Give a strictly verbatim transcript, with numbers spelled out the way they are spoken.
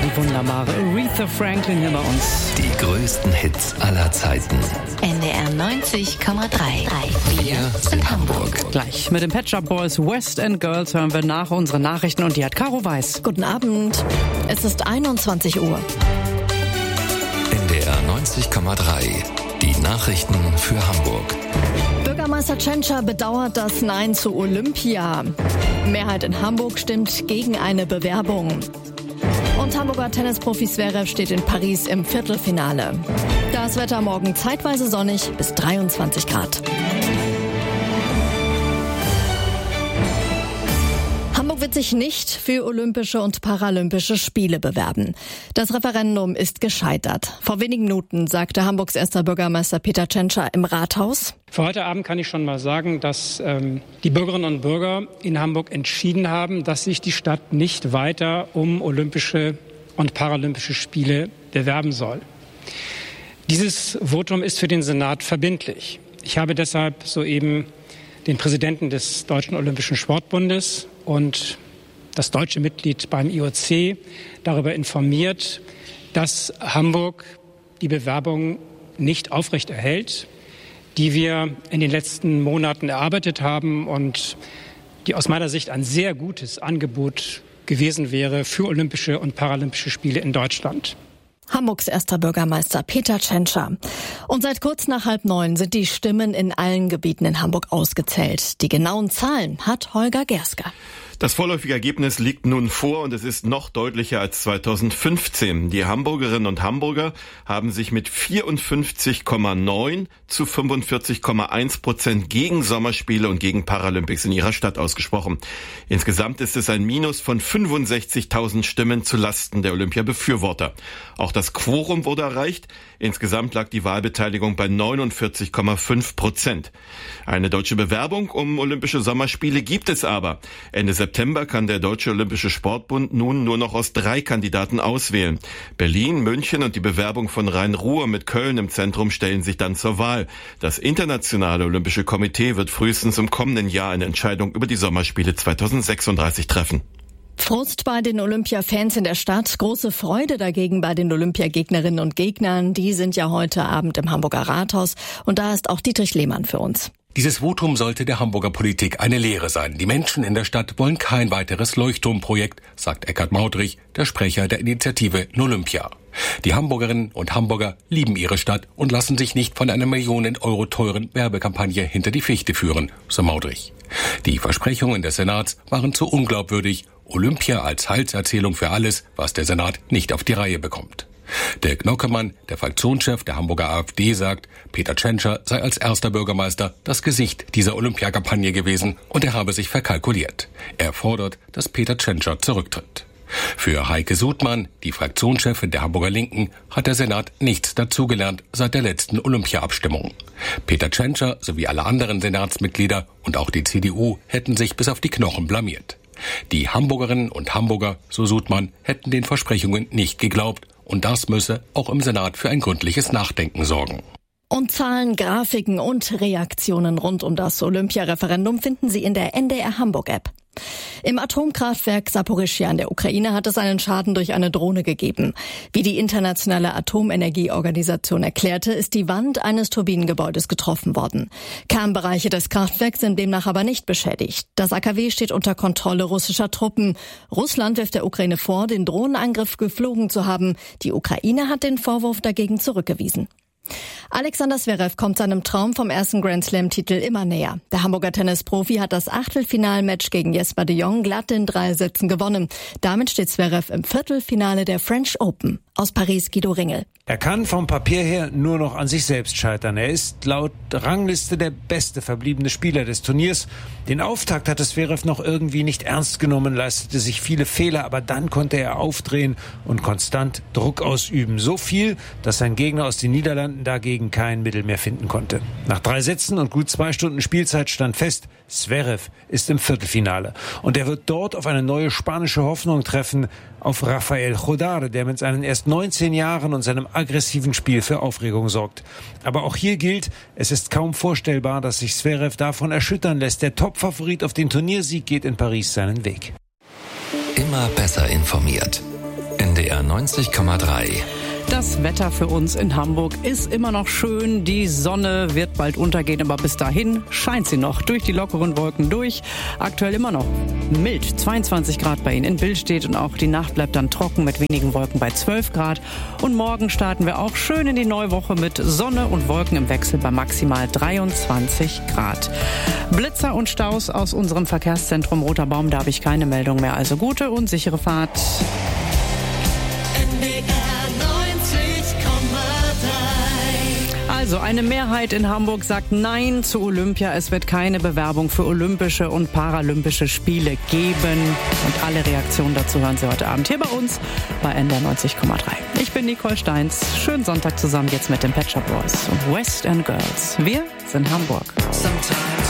die wunderbare Aretha Franklin hier bei uns. Die größten Hits aller Zeiten. N D R neunzig Komma drei. Wir sind Hamburg. Gleich mit den Pet Shop Boys West End Girls hören wir nach unsere Nachrichten und die hat Caro Weiß. Guten Abend. Es ist einundzwanzig Uhr. N D R neunzig Komma drei. Die Nachrichten für Hamburg. Bürgermeister Tschentscher bedauert das Nein zu Olympia. Mehrheit in Hamburg stimmt gegen eine Bewerbung. Und Hamburger Tennisprofi Zverev steht in Paris im Viertelfinale. Das Wetter morgen zeitweise sonnig bis dreiundzwanzig Grad. Hamburg wird sich nicht für Olympische und Paralympische Spiele bewerben. Das Referendum ist gescheitert. Vor wenigen Minuten sagte Hamburgs erster Bürgermeister Peter Tschentscher im Rathaus: Für heute Abend kann ich schon mal sagen, dass ähm, die Bürgerinnen und Bürger in Hamburg entschieden haben, dass sich die Stadt nicht weiter um Olympische und Paralympische Spiele bewerben soll. Dieses Votum ist für den Senat verbindlich. Ich habe deshalb soeben den Präsidenten des Deutschen Olympischen Sportbundes und das deutsche Mitglied beim I O C darüber informiert, dass Hamburg die Bewerbung nicht aufrechterhält, die wir in den letzten Monaten erarbeitet haben und die aus meiner Sicht ein sehr gutes Angebot gewesen wäre für Olympische und Paralympische Spiele in Deutschland. Hamburgs erster Bürgermeister Peter Tschentscher. Und seit kurz nach halb neun sind die Stimmen in allen Gebieten in Hamburg ausgezählt. Die genauen Zahlen hat Holger Gersker. Das vorläufige Ergebnis liegt nun vor und es ist noch deutlicher als zweitausendfünfzehn. Die Hamburgerinnen und Hamburger haben sich mit vierundfünfzig Komma neun zu fünfundvierzig Komma eins Prozent gegen Sommerspiele und gegen Paralympics in ihrer Stadt ausgesprochen. Insgesamt ist es ein Minus von fünfundsechzigtausend Stimmen zu Lasten der Olympia-Befürworter. Auch das Quorum wurde erreicht. Insgesamt lag die Wahlbeteiligung bei neunundvierzig Komma fünf Prozent. Eine deutsche Bewerbung um Olympische Sommerspiele gibt es aber. Ende September kann der Deutsche Olympische Sportbund nun nur noch aus drei Kandidaten auswählen. Berlin, München und die Bewerbung von Rhein-Ruhr mit Köln im Zentrum stellen sich dann zur Wahl. Das Internationale Olympische Komitee wird frühestens im kommenden Jahr eine Entscheidung über die Sommerspiele zweitausendsechsunddreißig treffen. Frust bei den Olympia-Fans in der Stadt, große Freude dagegen bei den Olympiagegnerinnen und Gegnern. Die sind ja heute Abend im Hamburger Rathaus und da ist auch Dietrich Lehmann für uns. Dieses Votum sollte der Hamburger Politik eine Lehre sein. Die Menschen in der Stadt wollen kein weiteres Leuchtturmprojekt, sagt Eckhard Maudrich, der Sprecher der Initiative Olympia. Die Hamburgerinnen und Hamburger lieben ihre Stadt und lassen sich nicht von einer Millionen Euro teuren Werbekampagne hinter die Fichte führen, so Maudrich. Die Versprechungen des Senats waren zu unglaubwürdig. Olympia als Heilserzählung für alles, was der Senat nicht auf die Reihe bekommt. Dirk Nockemann, der Fraktionschef der Hamburger AfD, sagt, Peter Tschentscher sei als erster Bürgermeister das Gesicht dieser Olympiakampagne gewesen und er habe sich verkalkuliert. Er fordert, dass Peter Tschentscher zurücktritt. Für Heike Sudmann, die Fraktionschefin der Hamburger Linken, hat der Senat nichts dazugelernt seit der letzten Olympia-Abstimmung. Peter Tschentscher sowie alle anderen Senatsmitglieder und auch die C D U hätten sich bis auf die Knochen blamiert. Die Hamburgerinnen und Hamburger, so Sudmann, hätten den Versprechungen nicht geglaubt und das müsse auch im Senat für ein gründliches Nachdenken sorgen. Und Zahlen, Grafiken und Reaktionen rund um das Olympia-Referendum finden Sie in der N D R Hamburg-App. Im Atomkraftwerk Saporischschja in der Ukraine hat es einen Schaden durch eine Drohne gegeben. Wie die Internationale Atomenergieorganisation erklärte, ist die Wand eines Turbinengebäudes getroffen worden. Kernbereiche des Kraftwerks sind demnach aber nicht beschädigt. Das A K W steht unter Kontrolle russischer Truppen. Russland wirft der Ukraine vor, den Drohnenangriff geflogen zu haben. Die Ukraine hat den Vorwurf dagegen zurückgewiesen. Alexander Zverev kommt seinem Traum vom ersten Grand-Slam-Titel immer näher. Der Hamburger Tennisprofi hat das Achtelfinalmatch gegen Jesper de Jong glatt in drei Sätzen gewonnen. Damit steht Zverev im Viertelfinale der French Open. Aus Paris Guido Ringel. Er kann vom Papier her nur noch an sich selbst scheitern. Er ist laut Rangliste der beste verbliebene Spieler des Turniers. Den Auftakt hatte Zverev noch irgendwie nicht ernst genommen, leistete sich viele Fehler, aber dann konnte er aufdrehen und konstant Druck ausüben. So viel, dass sein Gegner aus den Niederlanden dagegen kein Mittel mehr finden konnte. Nach drei Sätzen und gut zwei Stunden Spielzeit stand fest, Zverev ist im Viertelfinale. Und er wird dort auf eine neue spanische Hoffnung treffen, auf Rafael Jodar, der mit seinen erst neunzehn Jahren und seinem aggressiven Spiel für Aufregung sorgt. Aber auch hier gilt, es ist kaum vorstellbar, dass sich Zverev davon erschüttern lässt. Der Topfavorit auf den Turniersieg geht in Paris seinen Weg. Immer besser informiert. N D R neunzig Komma drei. Das Wetter für uns in Hamburg ist immer noch schön. Die Sonne wird bald untergehen, aber bis dahin scheint sie noch durch die lockeren Wolken durch. Aktuell immer noch mild, zweiundzwanzig Grad bei Ihnen in Billstedt und auch die Nacht bleibt dann trocken mit wenigen Wolken bei zwölf Grad. Und morgen starten wir auch schön in die neue Woche mit Sonne und Wolken im Wechsel bei maximal dreiundzwanzig Grad. Blitzer und Staus aus unserem Verkehrszentrum Roter Baum, da habe ich keine Meldung mehr. Also gute und sichere Fahrt. Also eine Mehrheit in Hamburg sagt Nein zu Olympia. Es wird keine Bewerbung für Olympische und Paralympische Spiele geben. Und alle Reaktionen dazu hören Sie heute Abend hier bei uns bei N D R neunzig Komma drei. Ich bin Nicole Steins. Schönen Sonntag zusammen jetzt mit den Pet Shop Boys und West End Girls. Wir sind Hamburg.